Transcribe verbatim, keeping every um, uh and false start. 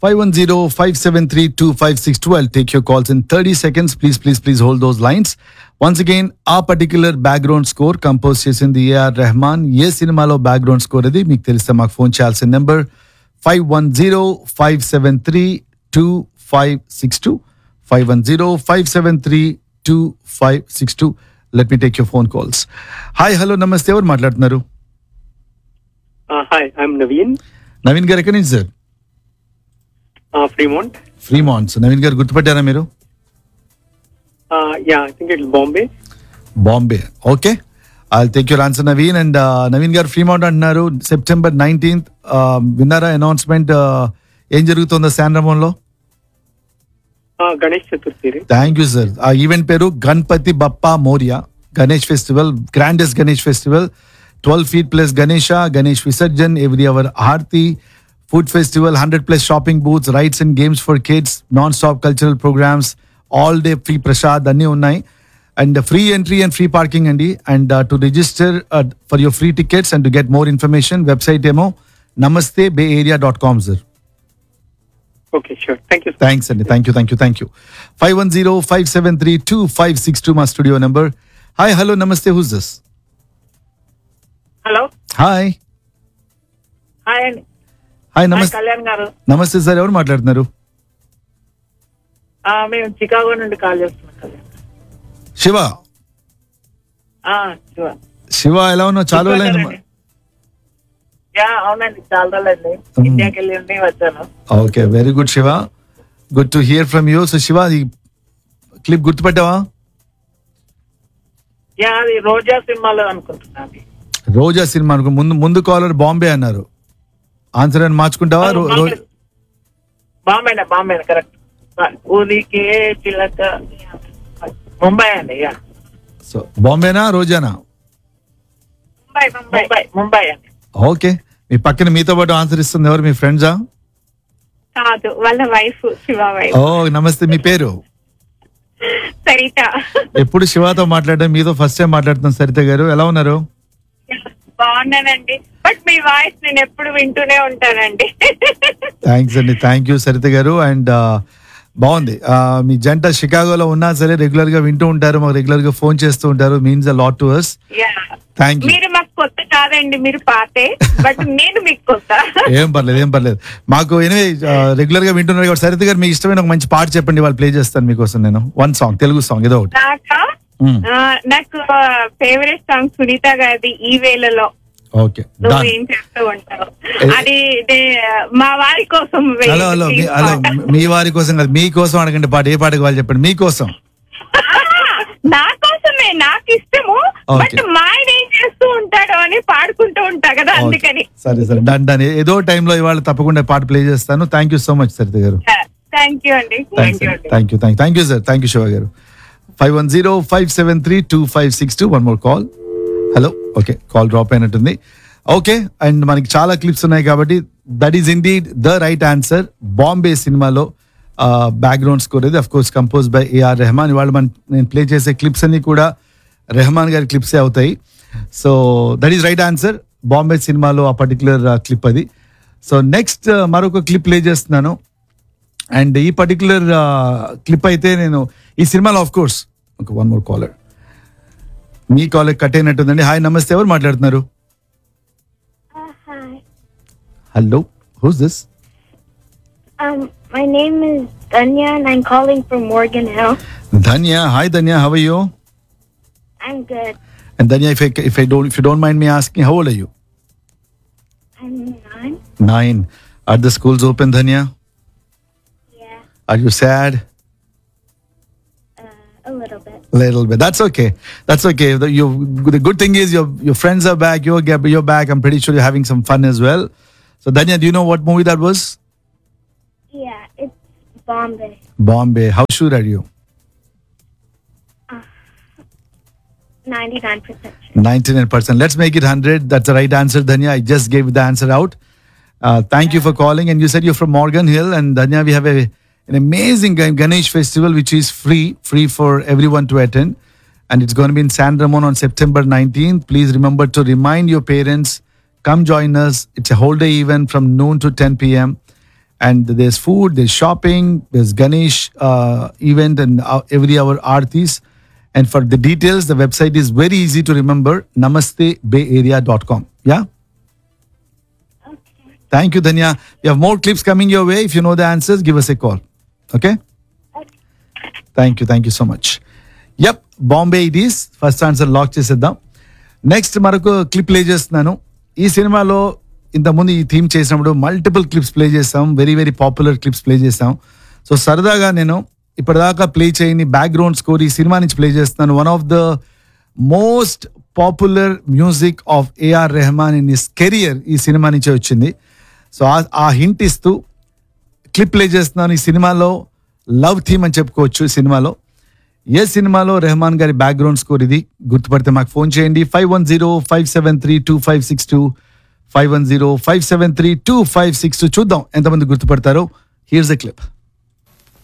five one zero, five seven three, two five six two. I'll take your calls in thirty seconds. Please, please, please hold those lines. Once again, our particular background score composed చేసింది A R Rahman. ఏ సినిమాలో background score అది మీకు తెలిస్తే మాకు phone చేయాల్సిన number five one zero, five seven three, two five six two. five one zero, five seven three, two five six two. Let me take your phone calls. Hi, hello, namaste. ఎవరు మాట్లాడుతున్నారు? Uh, hi, I'm Naveen. Naveen గారు ఎక్కడి నుంచి sir? Uh, Fremont. Fremont. So Naveen గారు గుర్తుపట్టారా మీరు? Uh, yeah, I think it's Bombay. Bombay. Okay, I take your answer Naveen. And Naveen గారు Fremont అంటున్నారు. September nineteenth విన్నారా అనౌన్స్మెంట్? ఏం జరుగుతుందో శాండ్రమోన్లో? Uh, Ganesh Chaturthi. Thank you sir. ఆ ఈవెంట్ పేరు Ganapati Bappa Morya Ganesh festival, grandest Ganesh festival. Twelve feet plus Ganesha, Ganesh visarjan, every hour Aarti, food festival, hundred plus shopping booths, rides and games for kids, non stop cultural programmes, all day free Prasad అన్నీ ఉన్నాయి. And free entry and free parking అండి. And to register for your free tickets and to get more information website ఏమో నమస్తే బే area dot com sir. Okay, sure. Thank you. Thanks అండి. Thank you, thank you, thank you. Five one zero, five seven three, two five six two మా studio number. Hi, hello, నమస్తే. Who's this? Hello, hi. Hi అండి. Hi, hi నమస్తే. కళ్యాణ్ గారు. నమస్తే sir, ఎవరు మాట్లాడుతున్నారు? ఆ, మేము చికాగో నుండి కాల్ చేస్తున్నాం కళ్యాణ్. శివ. ఆ, శివ. శివ ఎలా ఉన్నావు? చాలా రోజులైంది. గుర్తుపట్టారండి? యా, అవునండి, చాలా రోజులండి. Hmm. ఇండియాకి వెళ్ళి ఉండి వచ్చాను. Okay, very good Shiva. Good to hear from you. So Shiva, ఈ క్లిప్ గుర్తుపెట్టావా? యా, అది రోజా సినిమాలో అనుకుంటున్నాను. రోజా సినిమా అనుకో. ముందు ముందు కాలర్ బాంబే అన్నారు. ఆన్సర్ అని మార్చుకుంటావా? రో- రో- బాంబేనా? బాంబేనా, కరెక్ట్. ఊరికే చిలక. ముంబై అండి. Yeah, so బాంబేనా రోజానా? ముంబై ముంబై ముంబై అండి. ఓకే, మీ పక్కన మీతో పాటు ఆన్సర్ ఇస్తుంది ఎవరు? మీ ఫ్రెండ్సా? కాదు, వాళ్ళ వైఫ్, శివ వైఫ్. ఓ నమస్తే. మీ పేరు? సరిత. ఎప్పుడు శివతో మాట్లాడడం, మీతో ఫస్ట్ టైం మాట్లాడుతున్నాం. సరిత గారు ఎలా ఉన్నారు? బాగున్నానండి, బట్ మీ వాయిస్ నేను ఎప్పుడు వింటూనే ఉంటానండి. థ్యాంక్స్ అండి, థ్యాంక్ యూ సరిత గారు. అండ్ బాగుంది. ఆ, మీ జంట షికాగోలో ఉన్నా సరే రెగ్యులర్ గా వింటూ ఉంటారు, మాకు రెగ్యులర్ గా ఫోన్ చేస్తూ ఉంటారు. Means a lot to us. Yeah. Thank you. మీరు మాకు కొత్త కాదండి, మీరు పాతే, బట్ నేను మీకు కొత్త. ఏం పర్లేదు, ఏం పర్లేదు. మాకు ఎనివే రెగ్యులర్ గా వింటున్నారు కాబట్టి సరిత గారు మీకు ఇష్టమైన ఒక మంచి పాట చెప్పండి, వాళ్ళు ప్లే చేస్తాను మీకోసం. నేను వన్ సాంగ్, తెలుగు సాంగ్ ఏదో ఒకటి. నాకా Hmm. ఆ, నాకు ఫేవరెట్ సాంగ్ సునీత గారిది ఈ వేళలో ఓకే, నువ్వు డన్. ఏం చేస్తూ ఉంటావు. అది దే- మా వారి కోసం వే- హలో హలో మీ- హలో మీ వారి కోసం కాదు, మీకోసం అడగండి పాట. ఏ పాటకి వాళ్ళు చెప్పండి. మీకోసం. నా కోసమే, నాకు ఇష్టము, బట్ Okay. మా ఆయన ఏం చేస్తూ ఉంటాడు అని పాడుకుంటూ ఉంటా కదా, అందుకని. సరే సరే, డన్ డన్. ఏదో టైంలో ఇవాళ తప్పకుండా పాట ప్లే చేస్తాను. Thank you so much Saritha గారు. థ్యాంక్ యూ అండి. Thank you thank you thank you sir. Thank you Shiva గారు. Five one zero, five seven three, two five six two. One more call. Hello. Okay, call drop అయినట్టుంది. Okay, and మనకి చాలా clips ఉన్నాయి కాబట్టి that is indeed the right answer. Bombay సినిమాలో background score ఇది, of course compose by AR Rahman. ఇవాళ మన నేను ప్లే చేసే క్లిప్స్ అన్ని కూడా రెహమాన్ గారి క్లిప్సే అవుతాయి. So that is right answer. Bombay సినిమాలో ఆ పర్టికులర్ క్లిప్ అది. సో నెక్స్ట్ మరొక క్లిప్ ప్లే చేస్తున్నాను. అండ్ ఈ పర్టికులర్ క్లిప్ అయితే నేను ఈ సినిమాలో ఆఫ్ కోర్స్ ఒక వన్ మోర్ కాలర్. మీ కాలర్ కట్ అయినట్టుందండి. హాయ్, నమస్తే. ఎవరు మాట్లాడుతున్నారు? Hi. Hello, who's this? Um, my name is Danya and I'm calling from Morgan Hill. Dhanya. Hi Dhanya, how are you? I'm good. And Dhanya, if I if I don't if you don't mind me asking, how old are you? I'm nine. Nine. Are the schools open, Dhanya? Yeah, Are you sad? uh, a little bit. Little bit. That's okay. That's okay. The, you, the good thing is your your friends are back. You're ga- you're back. I'm pretty sure you're having some fun as well. So Dhanya, do you know what movie that was? Yeah, it's Bombay. Bombay. How sure are you? ninety-nine percent sure. ninety-nine percent. Let's make it one hundred. That's the right answer, Dhanya. I just gave the answer out. Uh, thank you for calling. And you said you're from Morgan Hill. And Dhanya, we have a, an amazing Ganesh festival, which is free, free for everyone to attend. And it's going to be in San Ramon on September nineteenth. Please remember to remind your parents, come join us. It's a whole day event from noon to ten p.m. And there's food, there's shopping, there's Ganesh uh, event and uh, every hour aartis. And for the details, the website is very easy to remember, namaste bay area dot com. Yeah? Thank you, Dhanya. We have more clips coming your way. If you know the answers, give us a call. Okay? Thank you. Thank you so much. Yep, Bombay it is. First answer lock చేసేద్దాం. Next మరొక clip play చేస్తున్నాను. ఈ సినిమాలో ఇంతకుముందు ఈ theme చేసినప్పుడు multiple clips play చేస్తాం. Very very popular clips play చేస్తాం. సో సరదాగా నేను ఇప్పటిదాకా ప్లే చేయని బ్యాక్గ్రౌండ్ స్కోర్ ఈ సినిమా నుంచి ప్లే చేస్తున్నాను. One of the most popular music of AR Rahman in his career ఈ సినిమా నుంచే వచ్చింది. సో ఆ హింట్ ఇస్తూ క్లిప్ ప్లే చేస్తున్నాను. ఈ సినిమాలో లవ్ థీమ్ అని చెప్పుకోవచ్చు. ఈ సినిమాలో ఏ సినిమాలో రెహమాన్ గారి బ్యాక్గ్రౌండ్ స్కోర్ ఇది గుర్తుపడితే మాకు ఫోన్ చేయండి. Five one zero five seven three two five six two five one zero five seven three two five six two చూద్దాం ఎంతమంది గుర్తుపడతారో. హియర్స్ ఎ క్లిప్.